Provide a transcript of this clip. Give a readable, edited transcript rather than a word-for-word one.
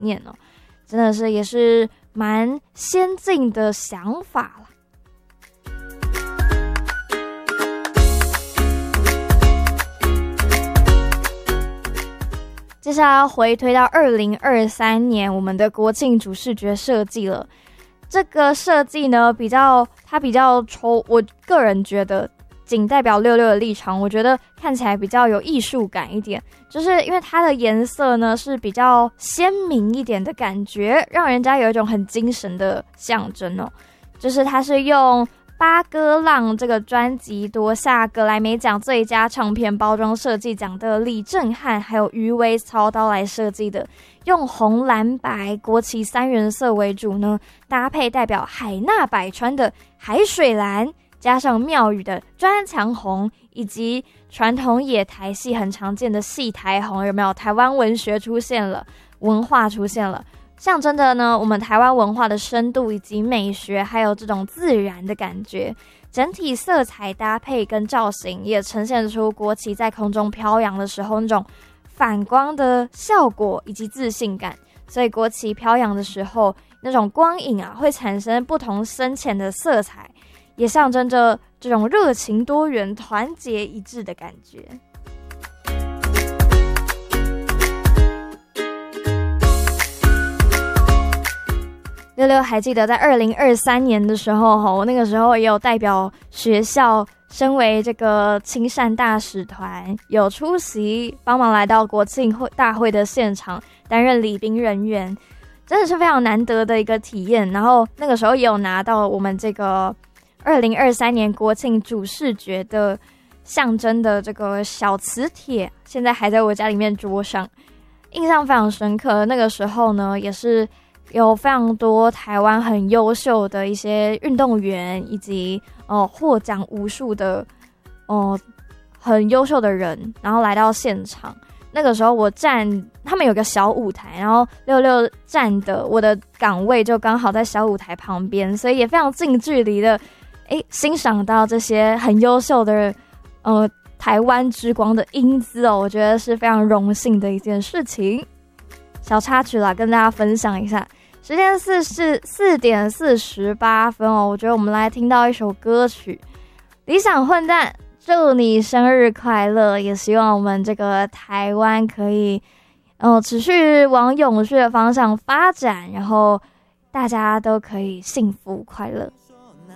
念哦，真的是也是蛮先进的想法啦。接下来要回推到2023年，我们的国庆主视觉设计了。这个设计呢，它比较抽，我个人觉得仅代表66的立场，我觉得看起来比较有艺术感一点，就是因为它的颜色呢是比较鲜明一点的感觉，让人家有一种很精神的象征哦。就是它是用八哥浪这个专辑夺下格莱美奖最佳唱片包装设计奖的李正翰还有余威操刀来设计的，用红蓝白国旗3原色为主呢，搭配代表海纳百川的海水蓝，加上庙宇的砖墙红，以及传统野台戏很常见的戏台红，有没有？台湾文学出现了，文化出现了，象征的呢我们台湾文化的深度以及美学，还有这种自然的感觉。整体色彩搭配跟造型也呈现出国旗在空中飘扬的时候那种反光的效果以及自信感，所以国旗飘扬的时候那种光影啊会产生不同深浅的色彩，也象征着这种热情多元团结一致的感觉。66还记得在2023年的时候，我那个时候也有代表学校身为这个亲善大使团有出席，帮忙来到国庆大会的现场担任礼宾人员，真的是非常难得的一个体验。然后那个时候也有拿到我们这个2023年国庆主视觉的象征的这个小磁铁，现在还在我家里面桌上，印象非常深刻。那个时候呢也是有非常多台湾很优秀的一些运动员，以及获奖无数的很优秀的人，然后来到现场。那个时候他们有个小舞台，然后66站的我的岗位就刚好在小舞台旁边，所以也非常近距离的欣赏到这些很优秀的台湾之光的英姿哦，我觉得是非常荣幸的一件事情。小插曲啦，跟大家分享一下。时间是4点48分哦，我觉得我们来听到一首歌曲，理想混蛋，祝你生日快乐！也希望我们这个台湾可以持续往永续的方向发展，然后大家都可以幸福快乐。